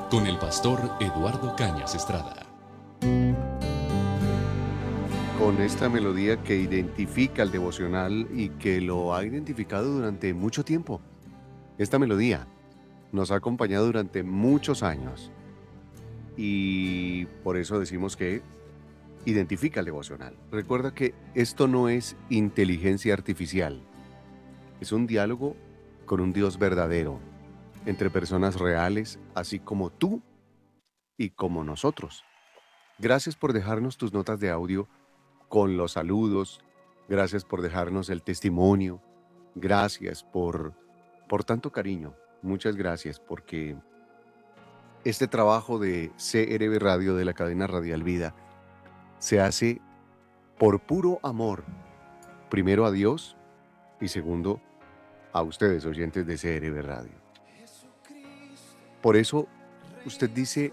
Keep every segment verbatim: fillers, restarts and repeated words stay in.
con el pastor Eduardo Cañas Estrada. Con esta melodía que identifica el devocional y que lo ha identificado durante mucho tiempo. Esta melodía nos ha acompañado durante muchos años y por eso decimos que identifica el devocional. Recuerda que esto no es inteligencia artificial, es un diálogo con un Dios verdadero, entre personas reales, así como tú y como nosotros. Gracias por dejarnos tus notas de audio con los saludos, gracias por dejarnos el testimonio, gracias por, por tanto cariño, muchas gracias, porque este trabajo de C R B Radio, de la cadena Radial Vida, se hace por puro amor, primero a Dios y segundo a ustedes, oyentes de C R B Radio. Por eso usted dice,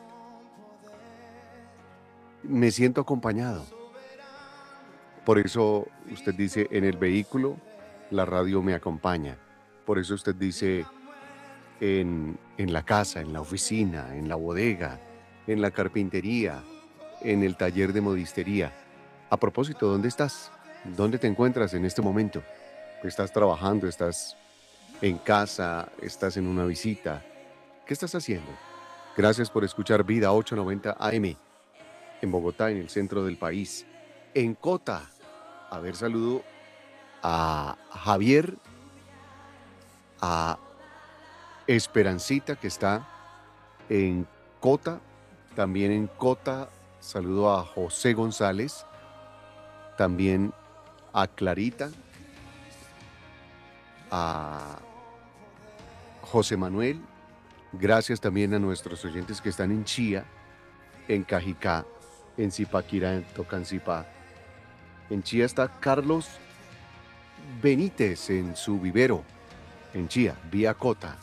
me siento acompañado. Por eso usted dice, en el vehículo, la radio me acompaña. Por eso usted dice, en, en la casa, en la oficina, en la bodega, en la carpintería, en el taller de modistería. A propósito, ¿dónde estás? ¿Dónde te encuentras en este momento? ¿Estás trabajando? ¿Estás en casa? ¿Estás en una visita? ¿Qué estás haciendo? Gracias por escuchar Vida ochocientos noventa A M en Bogotá, en el centro del país. En Cota, a ver, saludo a Javier, a Esperancita, que está en Cota, también en Cota, saludo a José González, también a Clarita, a José Manuel, gracias también a nuestros oyentes que están en Chía, en Cajicá, en Zipaquirá, en Tocancipá. En Chía está Carlos Benítez en su vivero, en Chía, vía Cota.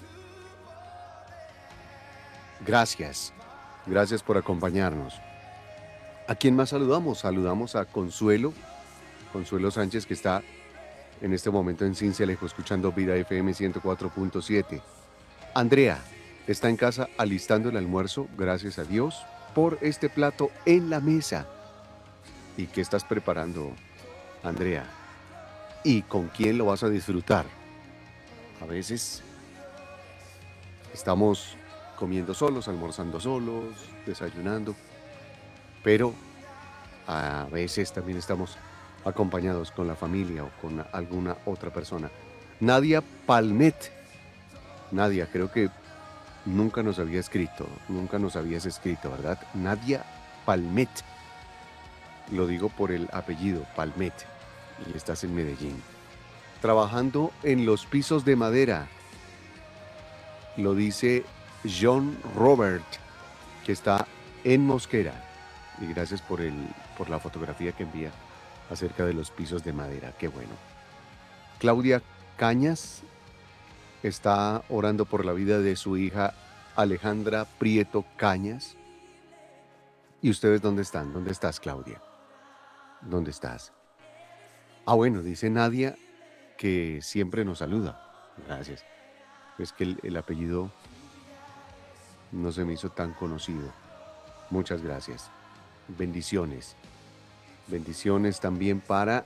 Gracias, gracias por acompañarnos. ¿A quién más saludamos? Saludamos a Consuelo, Consuelo Sánchez, que está en este momento en Cincelejo escuchando Vida F M ciento cuatro punto siete. Andrea está en casa alistando el almuerzo, gracias a Dios por este plato en la mesa. ¿Y qué estás preparando, Andrea? ¿Y con quién lo vas a disfrutar? A veces estamos comiendo solos, almorzando solos, desayunando, pero a veces también estamos acompañados con la familia o con alguna otra persona. Nadia Palmet. Nadia, creo que nunca nos había escrito, nunca nos habías escrito, ¿verdad? Nadia Palmet. Lo digo por el apellido, Palmet, y estás en Medellín. Trabajando en los pisos de madera. Lo dice John Robert, que está en Mosquera. Y gracias por, el, por la fotografía que envía acerca de los pisos de madera. Qué bueno. Claudia Cañas está orando por la vida de su hija Alejandra Prieto Cañas. ¿Y ustedes dónde están? ¿Dónde estás, Claudia? ¿Dónde estás? Ah, bueno, dice Nadia que siempre nos saluda. Gracias. Es que el, el apellido no se me hizo tan conocido. Muchas gracias. Bendiciones. Bendiciones también para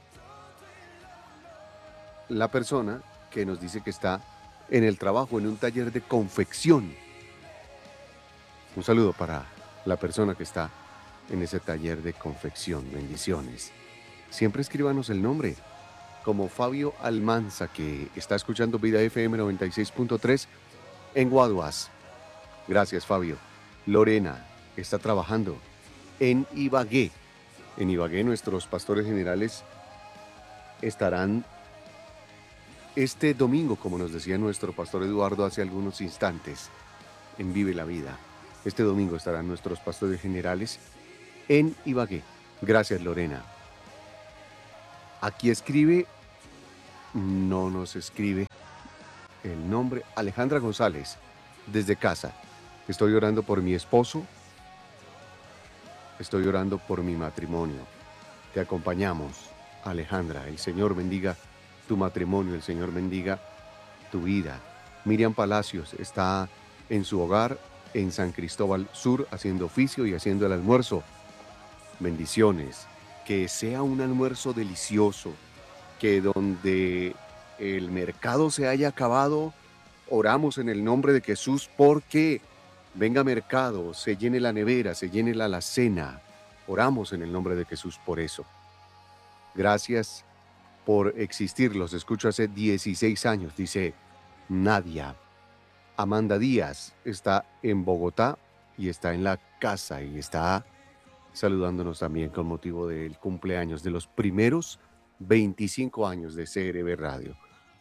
la persona que nos dice que está en el trabajo, en un taller de confección. Un saludo para la persona que está en ese taller de confección. Bendiciones. Siempre escríbanos el nombre, como Fabio Almanza, que está escuchando Vida F M noventa y seis punto tres en Guaduas. Gracias, Fabio. Lorena está trabajando en Ibagué. En Ibagué nuestros pastores generales estarán este domingo, como nos decía nuestro pastor Eduardo hace algunos instantes, en Vive la Vida. Este domingo estarán nuestros pastores generales en Ibagué. Gracias, Lorena. Aquí escribe, no nos escribe el nombre, Alejandra González, desde casa. Estoy orando por mi esposo, estoy orando por mi matrimonio. Te acompañamos, Alejandra. El Señor bendiga tu matrimonio, el Señor bendiga tu vida. Miriam Palacios está en su hogar en San Cristóbal Sur haciendo oficio y haciendo el almuerzo. Bendiciones. Que sea un almuerzo delicioso, que donde el mercado se haya acabado, oramos en el nombre de Jesús porque venga mercado, se llene la nevera, se llene la alacena. Oramos en el nombre de Jesús por eso. Gracias por existir. Los escucho hace dieciséis años, dice Nadia. Amanda Díaz está en Bogotá y está en la casa y está saludándonos también con motivo del cumpleaños de los primeros veinticinco años de C R B Radio.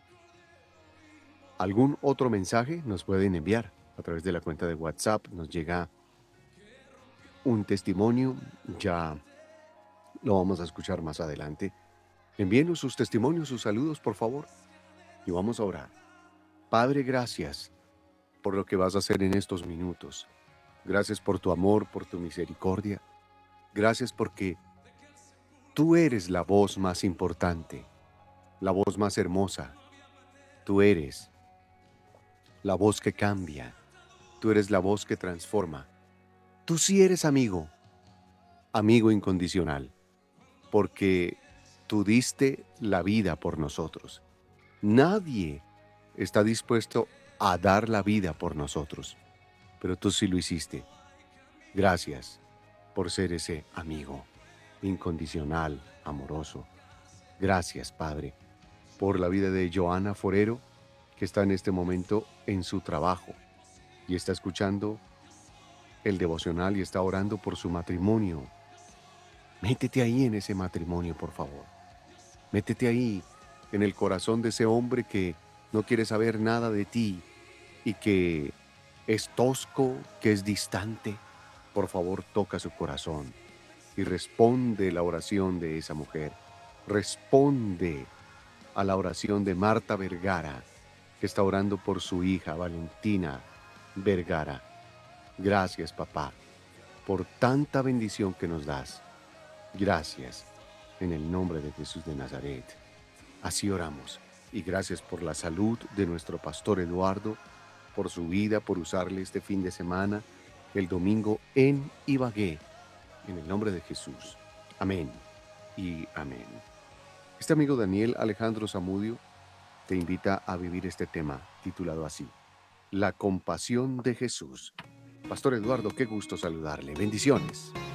¿Algún otro mensaje nos pueden enviar a través de la cuenta de WhatsApp? Nos llega un testimonio, ya lo vamos a escuchar más adelante. Envíenos sus testimonios, sus saludos, por favor, y vamos a orar. Padre, gracias por lo que vas a hacer en estos minutos. Gracias por tu amor, por tu misericordia. Gracias porque tú eres la voz más importante, la voz más hermosa. Tú eres la voz que cambia. Tú eres la voz que transforma. Tú sí eres amigo, amigo incondicional, porque tú diste la vida por nosotros. Nadie está dispuesto a dar la vida por nosotros, pero tú sí lo hiciste. Gracias por ser ese amigo incondicional, amoroso. Gracias, Padre, por la vida de Joana Forero, que está en este momento en su trabajo y está escuchando el devocional y está orando por su matrimonio. Métete ahí en ese matrimonio, por favor. Métete ahí en el corazón de ese hombre que no quiere saber nada de ti y que es tosco, que es distante. Por favor, toca su corazón y responde la oración de esa mujer. Responde a la oración de Marta Vergara, que está orando por su hija Valentina Vergara. Gracias, papá, por tanta bendición que nos das. Gracias, en el nombre de Jesús de Nazaret. Así oramos. Y gracias por la salud de nuestro pastor Eduardo, por su vida, por usarle este fin de semana, el domingo en Ibagué, en el nombre de Jesús. Amén y amén. Este amigo Daniel Alejandro Zamudio te invita a vivir este tema titulado así: La compasión de Jesús. Pastor Eduardo, qué gusto saludarle. Bendiciones.